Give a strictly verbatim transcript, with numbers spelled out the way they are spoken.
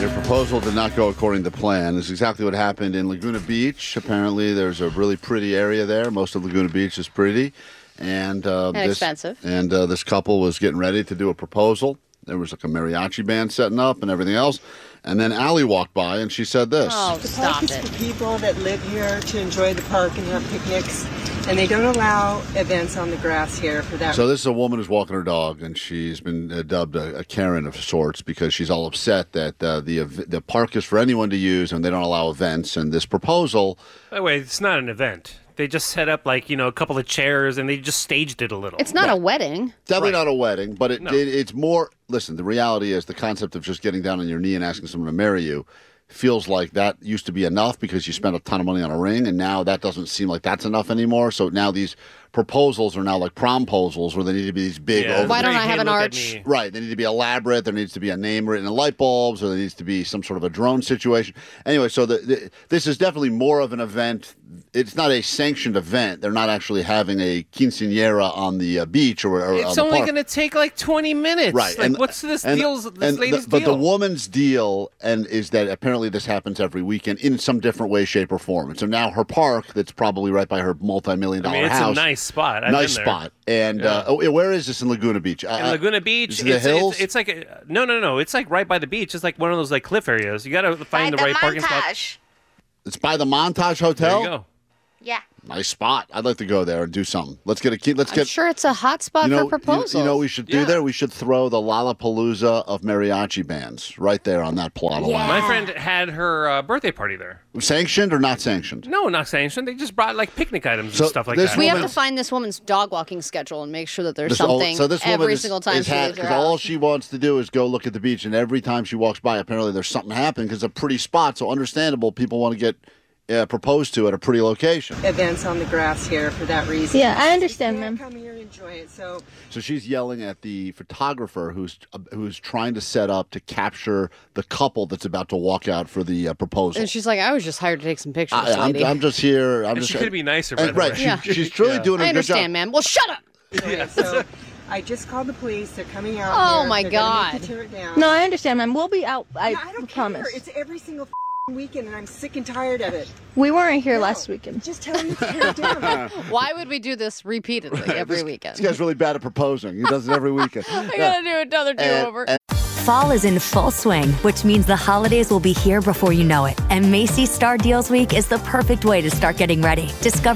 Their proposal did not go according to plan. This is exactly what happened in Laguna Beach. Apparently, there's a really pretty area there. Most of Laguna Beach is pretty. And, uh, and this, expensive. And uh, this couple was getting ready to do a proposal. There was like a mariachi band setting up and everything else. And then Allie walked by and she said this. Oh, the stop park is it. for people that live here to enjoy the park and have picnics. And they don't allow events on the grass here for that. So this is a woman who's walking her dog, and she's been uh, dubbed a, a Karen of sorts because she's all upset that uh, the ev- the park is for anyone to use and they don't allow events. And this proposal... By the way, it's not an event. They just set up, like, you know, a couple of chairs, and they just staged it a little. It's not Right. a wedding. Definitely Right. not a wedding, but it, No. it it's more... Listen, the reality is the concept of just getting down on your knee and asking someone to marry you feels like that used to be enough because you spent a ton of money on a ring, and now that doesn't seem like that's enough anymore. So now these proposals are now like promposals where they need to be these big... Yeah, over- Why don't I hey, have an look at arch? me. Right, they need to be elaborate. There needs to be a name written in light bulbs, or there needs to be some sort of a drone situation. Anyway, so the, the, this is definitely more of an event. It's not a sanctioned event. They're not actually having a quinceañera on the uh, beach or, or on It's the only park. going to take like twenty minutes. Right, Like, and what's this and- deal? This and latest the, but deal? the woman's deal and is that apparently this happens every weekend in some different way, shape, or form. And so now her park, that's probably right by her multi-million I dollar mean, it's house, a nice spot. I've nice been there. spot. And Yeah. uh, oh, where is this in Laguna Beach? In I- Laguna Beach, is it the it's, hills? it's it's like a, no, no, no. It's like right by the beach. It's like one of those like cliff areas. You got to find the, right parking spot. It's by the Montage There Hotel. you go. Yeah. Nice spot. I'd like to go there and do something. Let's get a key. Let's I'm get. sure it's a hot spot you know, for proposals. You, you know what we should do Yeah. there? We should throw the Lollapalooza of mariachi bands right there on that plot of land. My friend had her uh, birthday party there. Sanctioned or not sanctioned? No, not sanctioned. They just brought like picnic items So and stuff like this that. we have woman- to find this woman's dog walking schedule and make sure that there's This- oh, something so this woman every is, single time is she ha- leaves her 'cause all house. she wants to do is go look at the beach, and every time she walks by, apparently there's something happening because it's a pretty spot. So understandable, people want to get uh, proposed to at a pretty location. events on the grass here for that reason. Yeah, I understand, You can't ma'am. come here and enjoy it. So So she's yelling at the photographer who's uh, who's trying to set up to capture the couple that's about to walk out for the uh, proposal. And she's like, I was just hired to take some pictures, I, I'm, lady. I'm just here. I'm and just she could be nicer, by and- the right. way. She, Yeah. She's truly Yeah. doing a I good job. understand, ma'am. Well, shut up. anyway, so I just called the police. They're coming out. Oh, here. my They're gonna God. make you tear it down. No, I understand, ma'am. We'll be out. I, Yeah, I don't promise. care. It's every single weekend, and I'm sick and tired of it. We weren't here No, last weekend. Just tell them to tear it down. Why would we do this repeatedly every this, weekend? This guy's really bad at proposing. He does it every weekend. I gotta do another And- do-over. and- Fall is in full swing, which means the holidays will be here before you know it. And Macy's Star Deals Week is the perfect way to start getting ready. Discover